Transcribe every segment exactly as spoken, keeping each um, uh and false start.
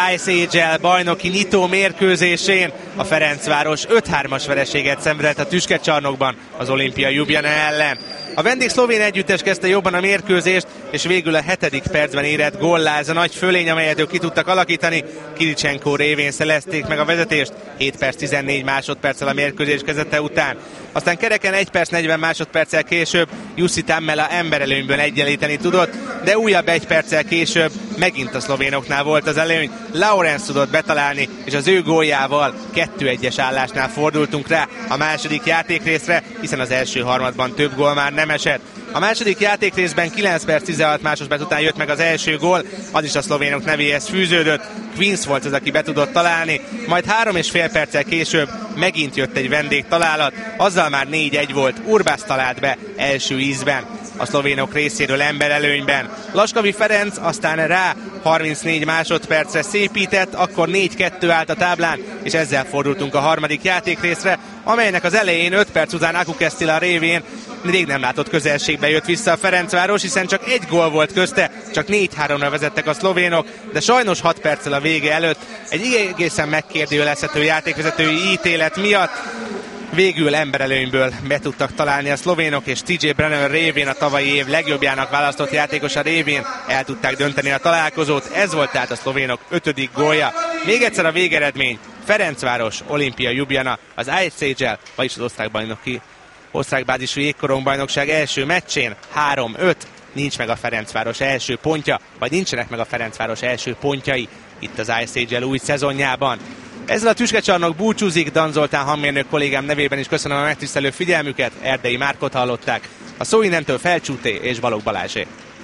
Ice Age-el bajnoki nyitó mérkőzésén a Ferencváros öt hármas vereséget szenvedett a Tüskecsarnokban az Olimpia Ljubljana ellen. A vendég szlovén együttes kezdte jobban a mérkőzést, és végül a hetedik percben érett góllá ez a nagy fölény, amelyet ők ki tudtak alakítani. Kiricsenko révén szerezték meg a vezetést hét perc tizennégy másodperccel a mérkőzés kezdete után. Aztán kereken egy perc negyven másodperccel később Jussi Tammela emberelőnyből egyenlíteni tudott, de újabb egy perccel később megint a szlovénoknál volt az előny. Lawrence tudott betalálni, és az ő góljával kettő egyes állásnál fordultunk rá a második játékrészre, hiszen az első harmadban több gól már nem esett. A második játékrészben kilenc perc tizenhat másodperc után jött meg az első gól, az is a szlovénok nevéhez fűződött. Queens volt az, aki be tudott találni, majd három és fél perccel később megint jött egy vendégtalálat, azzal már négy egy volt, Urbász talált be első ízben a szlovénok részéről emberelőnyben. Laskavi Ferenc aztán rá harmincnégy másodpercre szépített, akkor négy kettő állt a táblán, és ezzel fordultunk a harmadik játékrészre, amelynek az elején öt perc után Aku Kesztila révén rég nem látott közelségbe jött vissza a Ferencváros, hiszen csak egy gól volt közte, csak négy háromra vezettek a szlovénok, de sajnos hat perccel a vége előtt egy egészen megkérdőjelezhető játékvezetői ítélet miatt végül emberelőnyből be tudtak találni a szlovénok, és té jé Brenner révén, a tavalyi év legjobbjának választott játékosa révén el tudták dönteni a találkozót. Ez volt tehát a szlovénok ötödik gólja. Még egyszer a végeredmény: Ferencváros, Olimpia Ljubljana az Ice Age-el, vagyis az osztrákbajnoki osztrákbázisú jégkorongbajnokság első meccsén három öt. Nincs meg a Ferencváros első pontja, vagy nincsenek meg a Ferencváros első pontjai itt az Ice Age-el új szezonjában. Ezzel a Tüskecsarnok búcsúzik, Dan Zoltán hangmérnök kollégám nevében is köszönöm a megtisztelő figyelmüket, Erdei Márkot hallották. A szó innentől Felcsúté és Balogh Balázsé.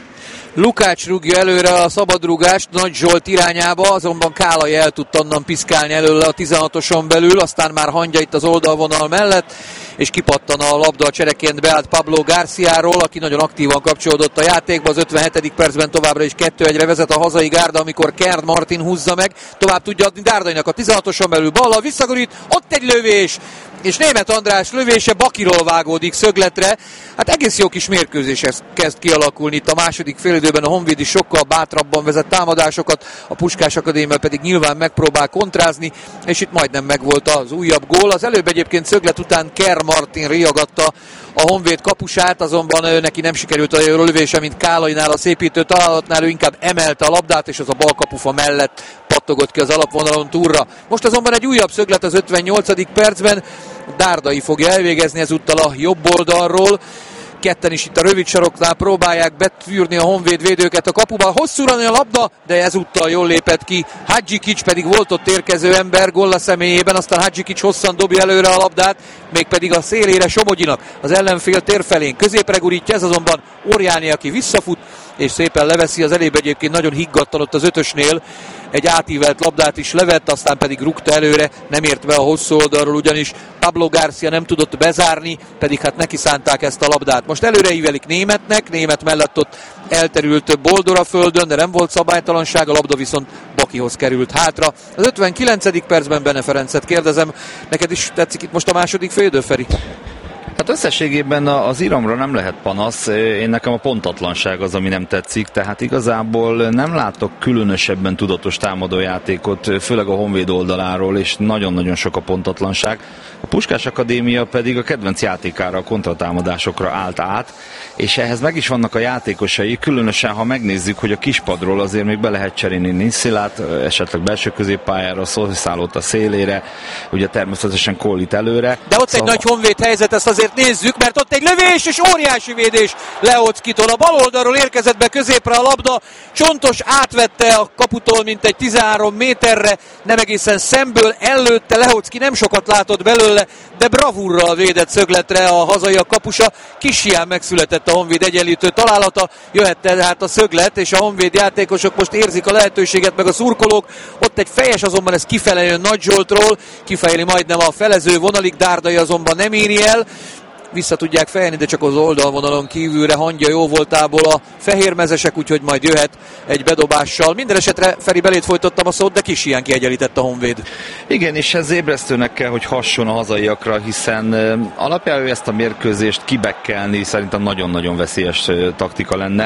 Lukács rúgja előre a szabadrúgást Nagy Zsolt irányába, azonban Kálai el tudta onnan piszkálni előle a tizenhatoson belül, aztán már hangja itt az oldalvonal mellett, és kipattan a labda a csereként beállt Pablo Garciáról, aki nagyon aktívan kapcsolódott a játékba. Az ötvenhetedik percben továbbra is kettő egyre vezet a hazai gárda, amikor Kern Martin húzza meg, tovább tudja adni Dárdainak a tizenhatoson belül, ballal visszagorít, ott egy lövés, és Németh András lövése Bakiról vágódik szögletre. Hát egész jó kis mérkőzés kezd kialakulni itt a második félidőben. A Honvéd is sokkal bátrabban vezet támadásokat, a Puskás Akadémia pedig nyilván megpróbál kontrázni, és itt majdnem megvolt az újabb gól. Az előbb egyébként szöglet után Kern Martin riagatta a Honvéd kapusát, azonban ő neki nem sikerült a lövése, mint Kálainál a szépítő találatnál, ő inkább emelte a labdát, és az a bal kapufa mellett pattogott ki az alapvonalon túlra. Most azonban egy újabb szöglet az ötvennyolcadik percben, Dárdai fogja elvégezni ezúttal a jobb oldalról. Ketten is itt a rövid saroknál próbálják betűrni a Honvéd védőket a kapuba. Hosszúra a labda, de ezúttal jól lépett ki. Hadzsikics pedig volt ott érkező ember Golla személyében, aztán Hadzsikics hosszan dobja előre a labdát, mégpedig a szélére Somogyinak, az ellenfél tér felén. Középre gurítja, ez azonban Orjáni, aki visszafut, és szépen leveszi. Az elébb egyébként nagyon higgadtan ott az ötösnél egy átívelt labdát is levett, aztán pedig rúgta előre, nem ért be a hosszú oldalról, ugyanis Pablo Garcia nem tudott bezárni, pedig hát neki szánták ezt a labdát. Most előre ívelik Németnek, Németh mellett ott elterült Boldor a földön, de nem volt szabálytalanság, a labda viszont Bakihoz került hátra. Az ötvenkilencedik percben Bene Ferencet kérdezem, neked is tetszik itt most a második félidő, Feri? Hát összességében az iramra nem lehet panasz, én nekem a pontatlanság az, ami nem tetszik, tehát igazából nem látok különösebben tudatos támadójátékot, főleg a Honvéd oldaláról, és nagyon-nagyon sok a pontatlanság. A Puskás Akadémia pedig a kedvenc játékára, a kontratámadásokra állt át, és ehhez meg is vannak a játékosai, különösen ha megnézzük, hogy a kispadról azért még be lehet cserélni Niszilát, esetleg belső középpályára, Szolszálót a szélére, ugye természetesen Kollit előre. De ott szóval... egy nagy Honvéd helyzet, ezt azért nézzük, mert ott egy lövés és óriási védés Lehockitól. A bal oldalról érkezett be középre a labda, Csontos átvette a kaputól mintegy tizenhárom méterre, nem egészen szemből, előtte Lehocki nem sokat látott belőle, de bravúrral védett szögletre a hazai a kapusa. Kis hián megszületett a Honvéd egyenlítő találata, jöhet tehát a szöglet, és a Honvéd játékosok most érzik a lehetőséget, meg a szurkolók. Ott egy fejes, azonban ez kifele jön Nagy Zsoltról, kifejeli majdnem a felező vonalig, Dárdai azonban nem éri el. Vissza tudják fejelni, de csak az oldalvonalon kívülre, hangja jó voltából a fehérmezesek, úgyhogy majd jöhet egy bedobással. Minden esetre, Feri, belét folytottam a szót, de kis ilyen kiegyenlített a Honvéd. Igen, és ez ébresztőnek kell, hogy hasson a hazaiakra, hiszen alapjául ezt a mérkőzést kibekkelni szerintem nagyon-nagyon veszélyes taktika lenne.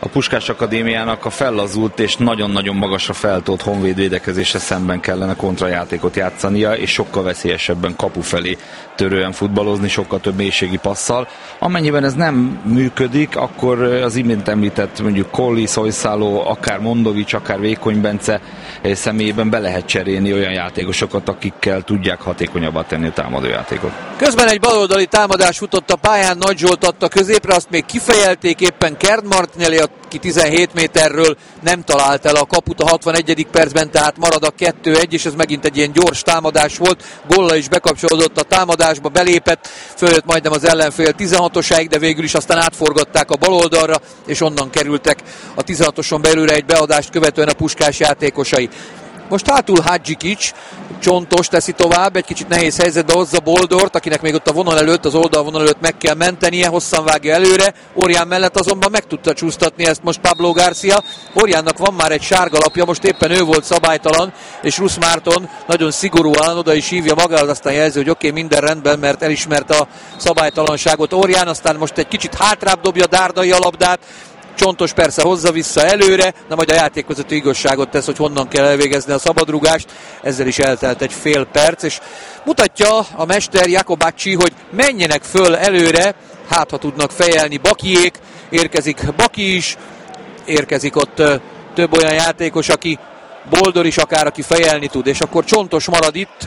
a Puskás Akadémiának a fellazult és nagyon-nagyon magasra feltolt Honvéd védekezése szemben kellene kontrajátékot játszania, és sokkal veszélyesebben kapu felé törően futballozni, sokkal több mélységi passzal. Amennyiben ez nem működik, akkor az imént említett mondjuk Colli, Szojszáló, akár Mondovics, akár Vékony Bence személyében be lehet cserélni olyan játékosokat, akikkel tudják hatékonyabbá tenni a támadójátékot. Közben egy baloldali támadás futott a pályán, Nagy Zsolt adta középre, azt még kifejelték éppen Kerd Martinelli, aki tizenhét méterről nem talált el a kaput a hatvanegyedik percben, tehát marad a kettő egy, és ez megint egy ilyen gyors támadás volt. Golla is bekapcsolódott a támadásba, belépett, följött majdnem az ellenfél tizenhatosáig, de végül is aztán átforgatták a baloldalra, és onnan kerültek a tizenhatoson belőle egy beadást követően a Puskás játékosai. Most hátul Hadzsikics, Csontos teszi tovább, egy kicsit nehéz helyzetbe hozza Boldort, akinek még ott a vonal előtt, az oldalvonal előtt meg kell mentenie, hosszan vágja előre, Orján mellett azonban meg tudta csúsztatni ezt most Pablo Garcia. Orjánnak van már egy sárga lapja, most éppen ő volt szabálytalan, és Rusz Márton nagyon szigorúan oda is hívja magához, aztán jelzi, hogy oké, okay, minden rendben, mert elismerte a szabálytalanságot Orján, aztán most egy kicsit hátrább dobja Dárdai a labdát, Csontos persze hozza vissza előre, na majd a játékvezető igazságot tesz, hogy honnan kell elvégezni a szabadrúgást. Ezzel is eltelt egy fél perc, és mutatja a mester Jakobacci, hogy menjenek föl előre, hát ha tudnak fejelni Bakiék, érkezik Baki is, érkezik ott több olyan játékos, aki Boldor is akár, aki fejelni tud, és akkor Csontos marad itt,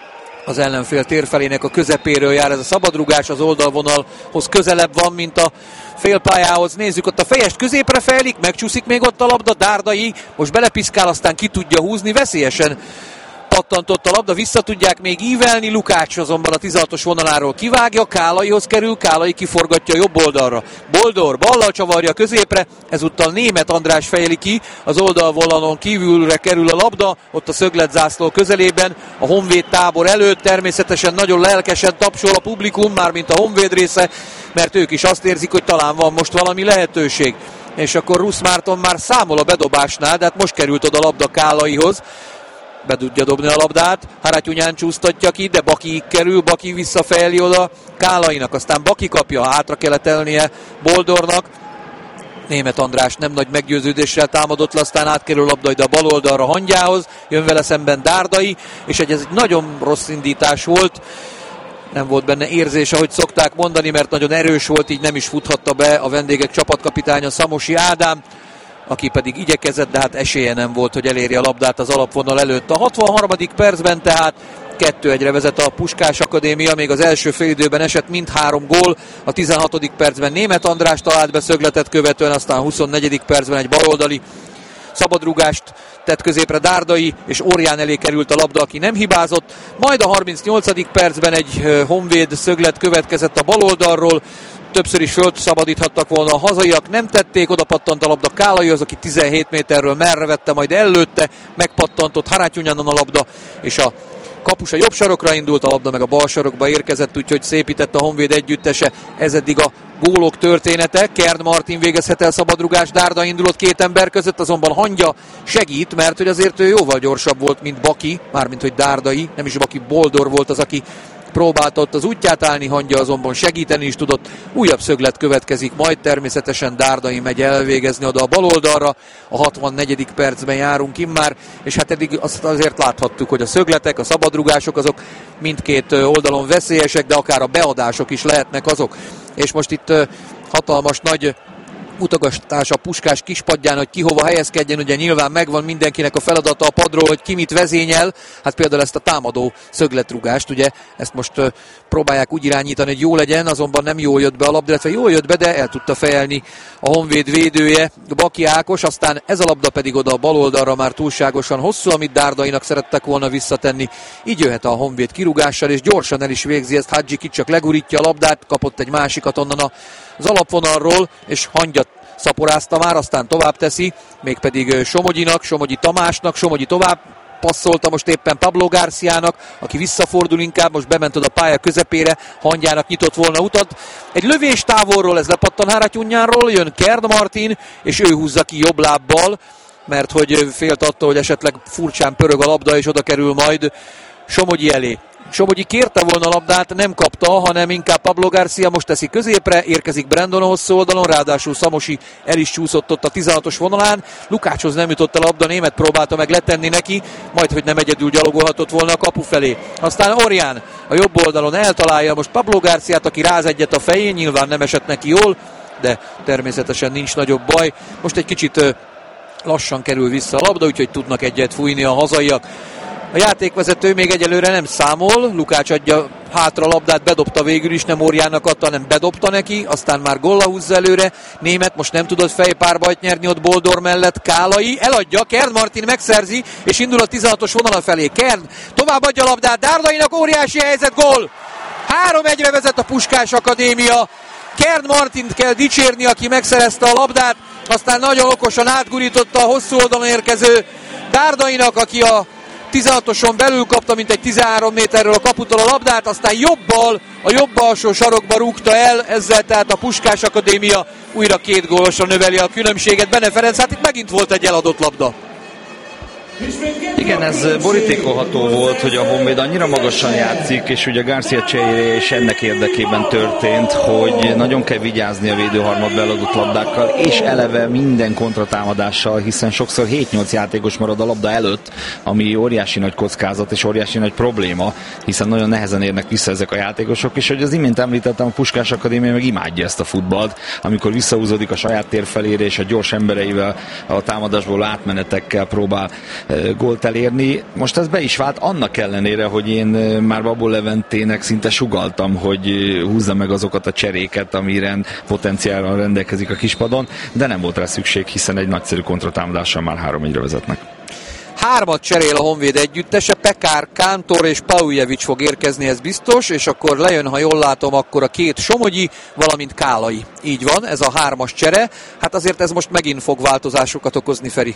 az ellenfél térfelének a közepéről jár ez a szabadrugás, az oldalvonalhoz közelebb van, mint a félpályához. Nézzük, ott a fejest középre fejlik, megcsúszik még ott a labda, Dárdai most belepiszkál, aztán ki tudja húzni, veszélyesen pattantott a labda, vissza tudják még ívelni, Lukács azonban a tizenhatos vonaláról kivágja, Kálaihoz kerül, Kálai kiforgatja jobb oldalra. Boldor ballal csavarja középre, ezúttal Németh András fejeli ki, az oldalvonalon kívülre kerül a labda, ott a szögletzászló közelében, a Honvéd tábor előtt, természetesen nagyon lelkesen tapsol a publikum, mármint a Honvéd része, mert ők is azt érzik, hogy talán van most valami lehetőség. És akkor Rusz Márton már számol a bedobásnál, de hát most került oda a labda Kálaihoz, be tudja dobni a labdát, Haratyunyán csúsztatja ki, de Baki kerül, Baki visszafejeli oda Kálainak, aztán Baki kapja, hátra kellett elnie Boldornak, Németh András nem nagy meggyőződéssel támadott le, aztán átkerül a labda ide a bal oldalra Hangyához, jön vele szemben Dárdai, és egy, ez egy nagyon rossz indítás volt, nem volt benne érzés, ahogy szokták mondani, mert nagyon erős volt, így nem is futhatta be a vendégek csapatkapitánya Szamosi Ádám, aki pedig igyekezett, de hát esélye nem volt, hogy elérje a labdát az alapvonal előtt. A hatvanharmadik percben tehát kettő egyre vezet a Puskás Akadémia, még az első félidőben esett mindhárom gól, a tizenhatodik percben Németh András talált be szögletet követően, aztán a huszonnegyedik percben egy baloldali szabadrugást tett középre Dárdai, és Orján elé került a labda, aki nem hibázott, majd a harmincnyolcadik percben egy Honvéd szöglet következett a baloldalról, többször is fölszabadíthattak volna a hazaiak, nem tették, oda pattant a labda Kálaihoz, aki tizenhét méterről merre vette, majd előtte, megpattantott Haratyunyanon a labda, és a kapus a jobb sarokra indult, a labda meg a bal sarokba érkezett, úgyhogy szépített a Honvéd együttese, ez eddig a gólok története. Kerd Martin végezhet el szabadrugás, Dárda indulott két ember között, azonban Hangya segít, mert hogy azért ő jóval gyorsabb volt, mint Baki, mármint hogy Dárdai, nem is Baki, Boldor volt az, aki próbálta ott az útját állni, Hangya azonban segíteni is tudott. Újabb szöglet következik, majd természetesen Dárdai megy elvégezni oda a baloldalra. A hatvannegyedik percben járunk immár, és hát eddig azt azért láthattuk, hogy a szögletek, a szabadrugások azok mindkét oldalon veszélyesek, de akár a beadások is lehetnek azok. És most itt hatalmas nagy mutogatás a Puskás kispadján, hogy ki hova helyezkedjen, ugye nyilván megvan mindenkinek a feladata a padról, hogy ki mit vezényel, hát például ezt a támadó szögletrugást, ugye ezt most uh, próbálják úgy irányítani, hogy jó legyen, azonban nem jól jött be a labda, illetve jól jött be, de el tudta fejelni a Honvéd védője, Baki Ákos, aztán ez a labda pedig oda a bal oldalra már túlságosan hosszú, amit Dárdainak szerettek volna visszatenni, így jöhet a Honvéd kirúgással, és gyorsan el is végzi ezt, Hadzsikics csak legurítja a labdát, kapott egy másikat onnan az alapvonalról, és Hangya szaporázta már, aztán tovább teszi, mégpedig Somogyinak, Somogyi Tamásnak, Somogyi tovább passzolta most éppen Pablo Garciának, aki visszafordul inkább, most bement oda a pálya közepére, Hangyának nyitott volna utat. Egy lövés távolról, ez lepattan Haratyunjánról, jön Kerd Martin, és ő húzza ki jobb lábbal, mert hogy félt attól, hogy esetleg furcsán pörög a labda, és oda kerül majd Somogyi elé. Somogyi kérte volna a labdát, nem kapta, hanem inkább Pablo Garcia most teszi középre, érkezik Brandon a hosszú oldalon, ráadásul Samosi el is csúszott ott a tizenhatos vonalán, Lukácshoz nem jutott el a labda, német próbálta meg letenni neki, majd hogy nem egyedül gyalogolhatott volna a kapu felé. Aztán Orján a jobb oldalon eltalálja most Pablo Garciát, aki ráz egyet a fején, nyilván nem esett neki jól, de természetesen nincs nagyobb baj. Most egy kicsit lassan kerül vissza a labda, úgyhogy tudnak egyet fújni a hazaiak. A játékvezető még egyelőre nem számol, Lukács adja hátra a labdát, bedobta végül is, nem Orjának adta, hanem bedobta neki, aztán már Golla húzza előre, német most nem tudott fejpárbajt nyerni ott Boldor mellett, Kálai eladja, Kern Martin megszerzi, és indul a tizenhatos vonala felé, Kern tovább adja a labdát, Dárdainak óriási helyzet, gól! három egyre vezet a Puskás Akadémia, Kern Martint kell dicsérni, aki megszerezte a labdát, aztán nagyon okosan átgurította a hosszú oldalon érkező Dárdainak, aki a tizenhatoson belül kapta, mint egy tizenhárom méterről a kaputól a labdát, aztán jobbal, a jobb alsó sarokba rúgta el, ezzel tehát a Puskás Akadémia újra két gólosra növeli a különbséget. Bene Ferenc, hát itt megint volt egy eladott labda. Igen, ez borítékolható volt, hogy a Honvéd annyira magasan játszik, és ugye Garcia cserére is ennek érdekében történt, hogy nagyon kell vigyázni a védőharmadba eladott labdákkal, és eleve minden kontratámadással, hiszen sokszor hét-nyolc játékos marad a labda előtt, ami óriási nagy kockázat és óriási nagy probléma, hiszen nagyon nehezen érnek vissza ezek a játékosok, és hogy az imént említettem, a Puskás Akadémia meg imádja ezt a futballt, amikor visszahúzódik a saját tér felére, és a gyors embereivel a támadásból átmenetekkel próbál gólt elérni. Most ez be is vált, annak ellenére, hogy én már Babó Leventének szinte sugalltam, hogy húzza meg azokat a cseréket, amire potenciálral rendelkezik a kispadon, de nem volt rá szükség, hiszen egy nagyszerű kontratámadással már három egyre vezetnek. Hármat cserél a Honvéd együttese, Pekár, Kántor és Paujevics fog érkezni, ez biztos, és akkor lejön, ha jól látom, akkor a két Somogyi, valamint Kálai. Így van, ez a hármas csere. Hát azért ez most megint fog változásokat okozni, Feri.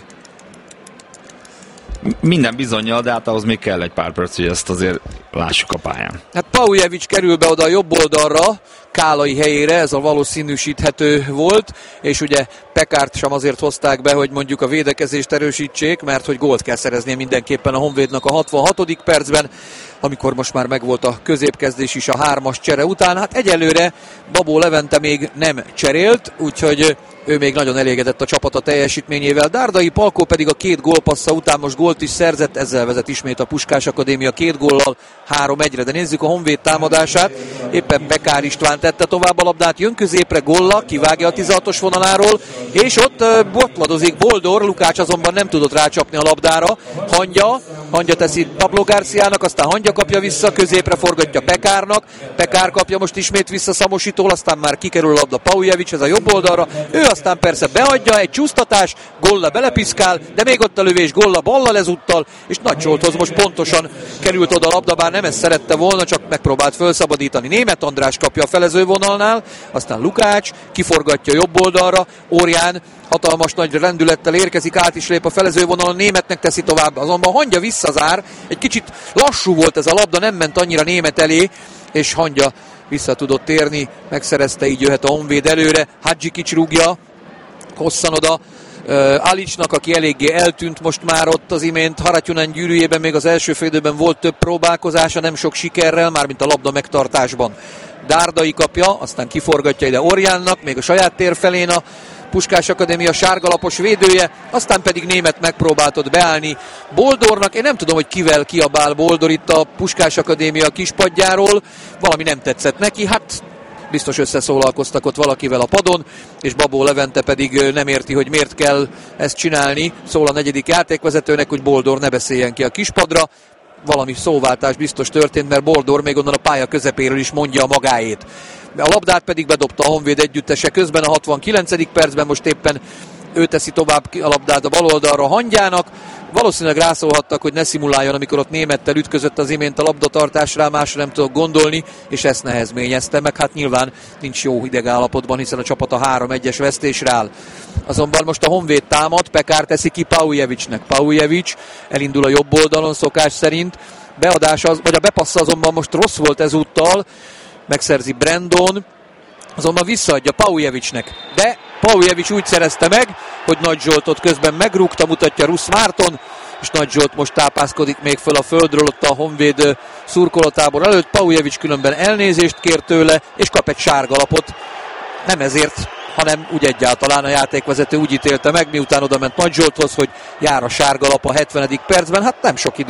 Minden bizonnyal, de hát ahhoz még kell egy pár perc, hogy ezt azért lássuk a pályán. Hát Paujevics kerül be oda a jobb oldalra, Kálai helyére, ez a valószínűsíthető volt, és ugye Pekárt sem azért hozták be, hogy mondjuk a védekezést erősítsék, mert hogy gólt kell szereznie mindenképpen a Honvédnak a hatvanhatodik percben, amikor most már megvolt a középkezdés is a hármas csere után. Hát egyelőre Babó Levente még nem cserélt, úgyhogy ő még nagyon elégedett a csapata teljesítményével. Dárdai Palkó pedig a két gólpassza után most gólt is szerzett, ezzel vezet ismét a Puskás Akadémia két góllal három egyre. De nézzük a Honvéd támadását, éppen Pekár István tette tovább a labdát, jön középre Golla, kivágja a tizenhatos vonaláról, és ott uh, botladozik Boldor, Lukács azonban nem tudott rácsapni a labdára. Hangya, Hangya teszi Pablo Garciának, aztán Hangya kapja vissza, középre forgatja Pekárnak, Pekár kapja most ismét vissza Samositól, aztán már kikerül a labda Paujevics, ez a jobb oldalra, ő aztán persze beadja, egy csúsztatás, Golla belepiszkál, de még ott a lövés, Golla ballal ezúttal, és Nagy Zsolthoz most pontosan került oda a labda, bár nem ezt szerette volna, csak megpróbált felszabadítani. Német András kapja a felezővonalnál, aztán Lukács kiforgatja jobb oldalra, Orján hatalmas nagy rendülettel érkezik, át is lép a felezővonalon, Németnek teszi tovább, azonban Hangya visszazár, egy kicsit lassú volt ez a labda, nem ment annyira Német elé, és Hangya vissza tudott térni, megszerezte, így jöhet a Honvéd előre, Hadzsikics rúgja hosszan oda uh, Alicsnak, aki eléggé eltűnt most már ott az imént. Haratyunen gyűrűjében még az első félidőben volt több próbálkozása, nem sok sikerrel, mármint a labda megtartásban. Dárdai kapja, aztán kiforgatja ide Orjánnak, még a saját tér felén a Puskás Akadémia sárgalapos védője, aztán pedig Német megpróbáltott beállni Boldornak. Én nem tudom, hogy kivel kiabál Boldor itt a Puskás Akadémia kispadjáról, valami nem tetszett neki, hát biztos összeszólalkoztak ott valakivel a padon, és Babó Levente pedig nem érti, hogy miért kell ezt csinálni. Szól a negyedik játékvezetőnek, hogy Boldor ne beszéljen ki a kispadra. Valami szóváltás biztos történt, mert Boldor még onnan a pálya közepéről is mondja a magáét. A labdát pedig bedobta a Honvéd együttese közben a hatvankilencedik percben, most éppen ő teszi tovább a labdát a bal oldalra Hangyának. Valószínűleg rászólhattak, hogy ne szimuláljon, amikor ott Némettel ütközött az imént a labdatartásra, másra nem tudok gondolni, és ezt nehezményezte, meg hát nyilván nincs jó hideg állapotban, hiszen a csapat a három egyes vesztésre áll. Azonban most a Honvéd támad, Pekár teszi ki Paujevicsnek. Paujevics elindul a jobb oldalon szokás szerint, beadása, vagy a bepassza azonban most rossz volt ezúttal, megszerzi Brandon, azonban visszaadja Paujevicsnek, de Paujevics úgy szerezte meg, hogy Nagy Zsoltot közben megrúgta, mutatja Rusz Márton, és Nagy Zsolt most tápászkodik még föl a földről ott a Honvéd szurkolótábor előtt. Paujevics különben elnézést kér tőle, és kap egy sárgalapot. Nem ezért, hanem úgy egyáltalán a játékvezető úgy ítélte meg, miután oda ment Nagy Zsolthoz, hogy jár a sárgalap a hetvenedik percben. Hát nem sok idő